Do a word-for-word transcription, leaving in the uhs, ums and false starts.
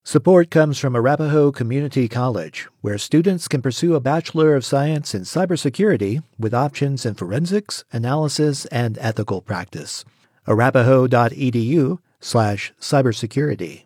Support comes from Arapahoe Community College, where students can pursue a Bachelor of Science in Cybersecurity with options in forensics, analysis, and ethical practice. arapahoe.edu slash cybersecurity.